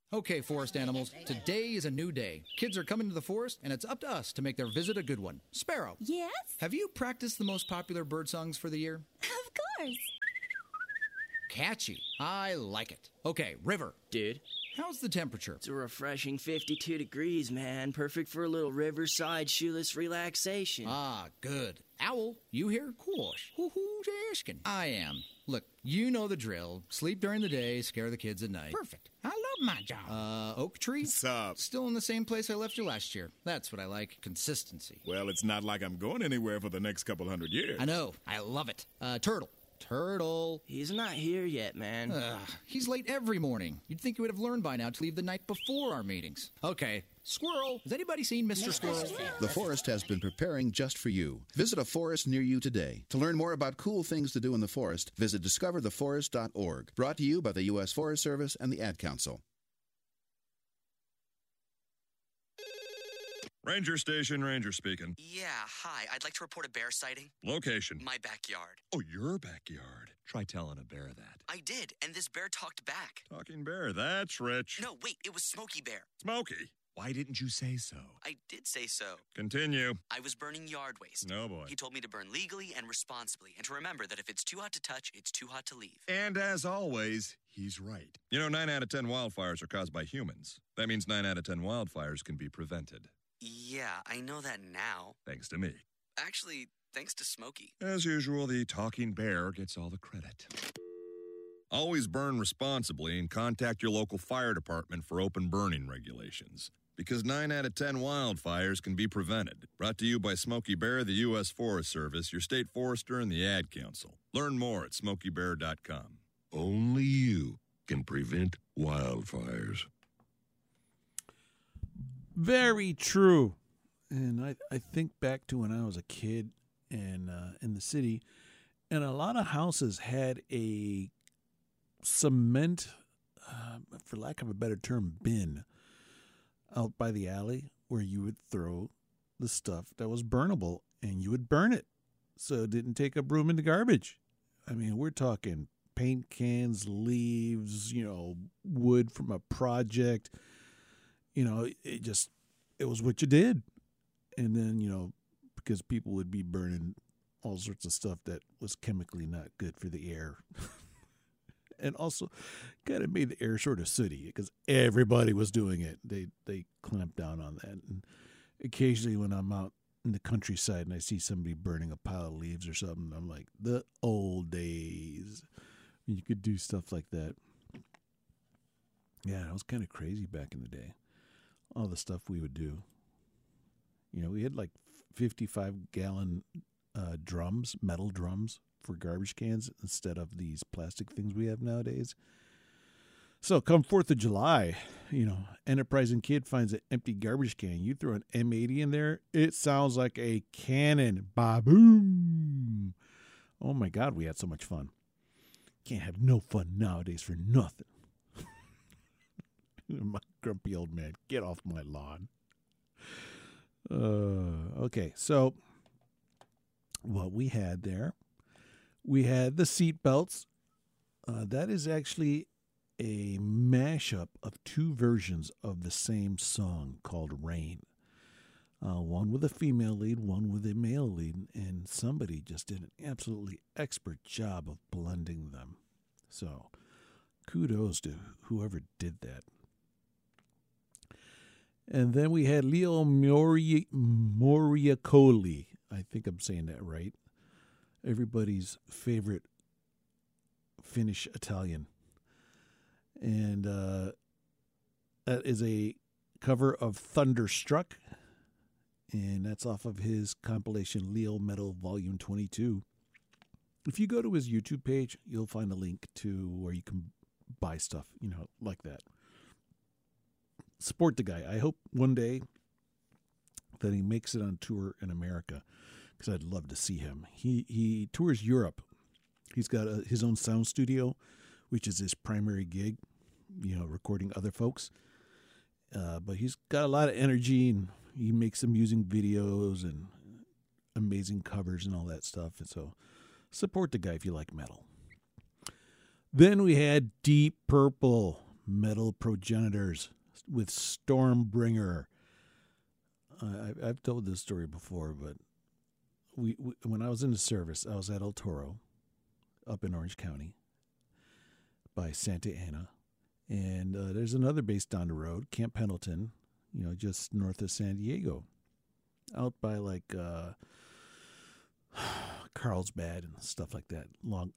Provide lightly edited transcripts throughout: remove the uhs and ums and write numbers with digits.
Okay, forest animals, today is a new day. Kids are coming to the forest, and it's up to us to make their visit a good one. Sparrow. Yes? Have you practiced the most popular bird songs for the year? Of course. Catchy. I like it. Okay, River. Dude. How's the temperature? It's a refreshing 52 degrees, man. Perfect for a little riverside shoeless relaxation. Ah, good. Owl, you here? Course. Who's asking? I am. Look, you know the drill. Sleep during the day, scare the kids at night. Perfect. I love my job. Oak Tree? What's up? Still in the same place I left you last year. That's what I like. Consistency. Well, it's not like I'm going anywhere for the next couple hundred years. I know. I love it. Turtle. Turtle. He's not here yet, man. He's late every morning. You'd think you would have learned by now to leave the night before our meetings. Okay. Squirrel. Has anybody seen Mr. Squirrel? The forest has been preparing just for you. Visit a forest near you today. To learn more about cool things to do in the forest, visit discovertheforest.org. Brought to you by the U.S. Forest Service and the Ad Council. Ranger Station, Ranger speaking. Yeah, hi. I'd like to report a bear sighting. Location. My backyard. Oh, your backyard. Try telling a bear that. I did, and this bear talked back. Talking bear, that's rich. No, wait, it was Smokey Bear. Smokey. Why didn't you say so? I did say so. Continue. I was burning yard waste. No, boy. He told me to burn legally and responsibly, and to remember that if it's too hot to touch, it's too hot to leave. And as always, he's right. You know, 9 out of 10 wildfires are caused by humans. That means 9 out of 10 wildfires can be prevented. Yeah, I know that now. Thanks to me. Actually, thanks to Smokey. As usual, the talking bear gets all the credit. Always burn responsibly and contact your local fire department for open burning regulations. Because 9 out of 10 wildfires can be prevented. Brought to you by Smokey Bear, the U.S. Forest Service, your state forester, and the Ad Council. Learn more at smokeybear.com. Only you can prevent wildfires. Very true. And I think back to when I was a kid and in the city, and a lot of houses had a cement, for lack of a better term, bin out by the alley where you would throw the stuff that was burnable and you would burn it so it didn't take up room in the garbage. I mean, we're talking paint cans, leaves, wood from a project. It was what you did. And then, because people would be burning all sorts of stuff that was chemically not good for the air. And also kind of made the air sort of sooty because everybody was doing it. They clamped down on that. And occasionally when I'm out in the countryside and I see somebody burning a pile of leaves or something, I'm like, the old days. You could do stuff like that. Yeah, it was kind of crazy back in the day. All the stuff we would do. We had like 55-gallon drums, metal drums for garbage cans instead of these plastic things we have nowadays. So come 4th of July, enterprising kid finds an empty garbage can. You throw an M80 in there, it sounds like a cannon. Ba-boom. Oh my God, we had so much fun. Can't have no fun nowadays for nothing. My grumpy old man, get off my lawn. Okay, so what we had there, we had the seat belts. That is actually a mashup of two versions of the same song called Rain. One with a female lead, one with a male lead, and somebody just did an absolutely expert job of blending them. So kudos to whoever did that. And then we had Leo Moriacoli. I think I'm saying that right. Everybody's favorite Finnish Italian. And that is a cover of Thunderstruck. And that's off of his compilation Leo Metal Volume 22. If you go to his YouTube page, you'll find a link to where you can buy stuff, like that. Support the guy. I hope one day that he makes it on tour in America, because I'd love to see him. He tours Europe. He's got his own sound studio, which is his primary gig, recording other folks. But he's got a lot of energy, and he makes amusing videos and amazing covers and all that stuff. And so support the guy if you like metal. Then we had Deep Purple, metal progenitors with Stormbringer. I've told this story before, but we when I was in the service, I was at El Toro up in Orange County by Santa Ana. And there's another base down the road, Camp Pendleton, just north of San Diego, out by like Carlsbad and stuff like that.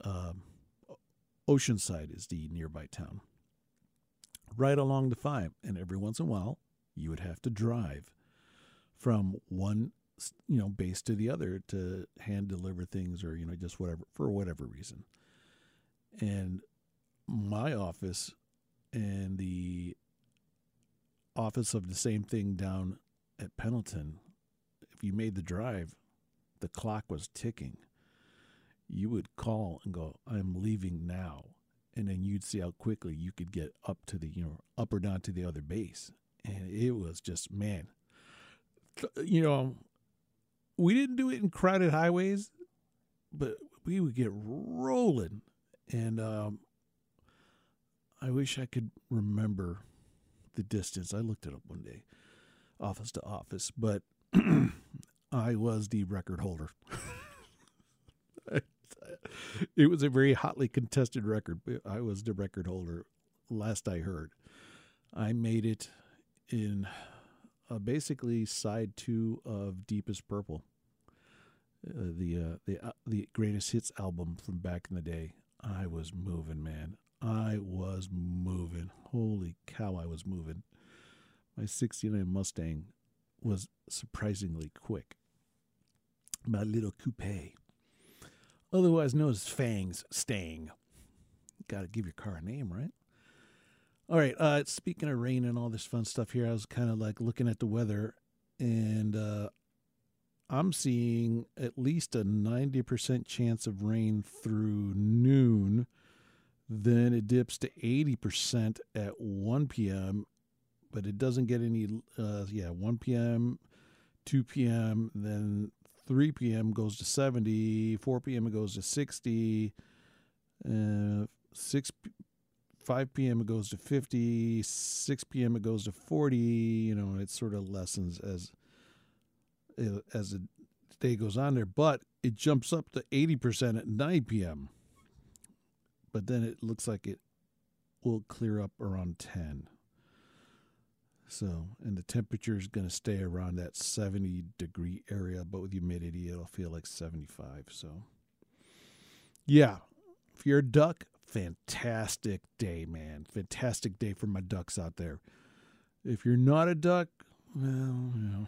Oceanside is the nearby town. Right along the 5, and every once in a while, you would have to drive from one, base to the other to hand deliver things or, just whatever, for whatever reason. And my office and the office of the same thing down at Pendleton, if you made the drive, the clock was ticking. You would call and go, I'm leaving now. And then you'd see how quickly you could get up to the, up or down to the other base. And it was just, man, we didn't do it in crowded highways, but we would get rolling. And I wish I could remember the distance. I looked it up one day, office to office, but I was the record holder. It was a very hotly contested record. I was the record holder, last I heard. I made it in basically side 2 of Deepest Purple, the greatest hits album from back in the day. I was moving, man. I was moving. Holy cow, I was moving. My 69 Mustang was surprisingly quick. My little coupe, otherwise known as Fangs Stang. Got to give your car a name, right? All right, speaking of rain and all this fun stuff here, I was kind of like looking at the weather, and I'm seeing at least a 90% chance of rain through noon. Then it dips to 80% at 1 p.m., but it doesn't get any, 1 p.m., 2 p.m., then 3 p.m. goes to 70, 4 p.m. it goes to 60, 5 p.m. it goes to 50, 6 p.m. it goes to 40. It sort of lessens as the day goes on there, but it jumps up to 80% at 9 p.m. But then it looks like it will clear up around 10. So, and the temperature is going to stay around that 70-degree area, but with humidity, it'll feel like 75. So, yeah, if you're a duck, fantastic day, man. Fantastic day for my ducks out there. If you're not a duck, well,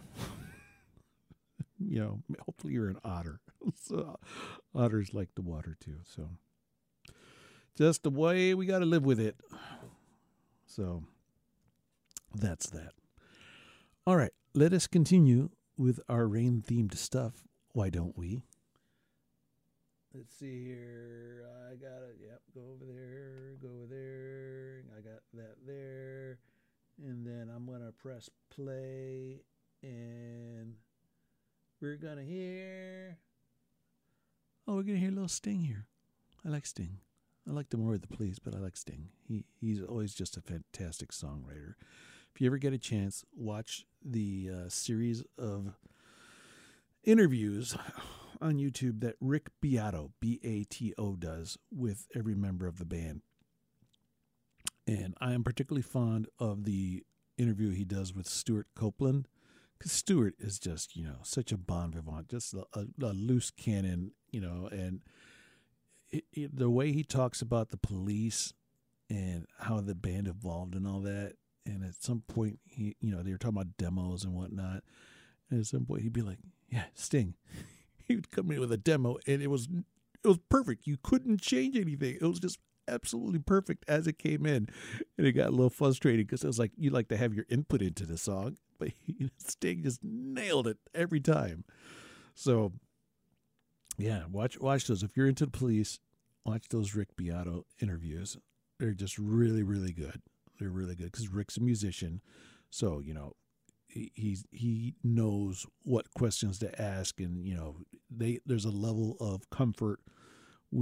hopefully you're an otter. So, otters like the water too. So, just the way we got to live with it. So, that's that. All right, let us continue with our rain-themed stuff. Why don't we? Let's see here. I got it. Yep, go over there. I got that there. And then I'm going to press play. And we're going to hear... we're going to hear a little Sting here. I like Sting. I like the more of the Police, but I like Sting. He's always just a fantastic songwriter. If you ever get a chance, watch the series of interviews on YouTube that Rick Beato, B-A-T-O, does with every member of the band. And I am particularly fond of the interview he does with Stuart Copeland, because Stuart is just, such a bon vivant, just a loose cannon, and the way he talks about the Police and how the band evolved and all that. And at some point, they were talking about demos and whatnot. And at some point, he'd be like, "Yeah, Sting." He would come in with a demo, and it was perfect. You couldn't change anything. It was just absolutely perfect as it came in. And it got a little frustrating because it was like you'd like to have your input into the song, but Sting just nailed it every time. So, yeah, watch those. If you're into the Police, watch those Rick Beato interviews. They're just really, really good. They're really good because Rick's a musician, so he knows what questions to ask, and there's a level of comfort with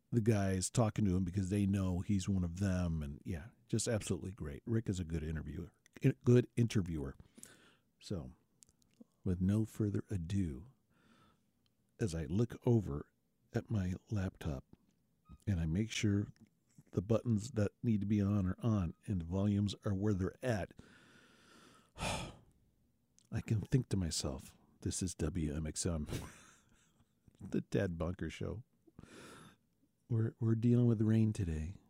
the guys talking to him because they know he's one of them. And yeah, just absolutely great. Rick is a good interviewer. So with no further ado, as I look over at my laptop and I make sure the buttons that need to be on are on and the volumes are where they're at, I can think to myself, this is WMXM, the Dad Bunker Show. We're dealing with rain today.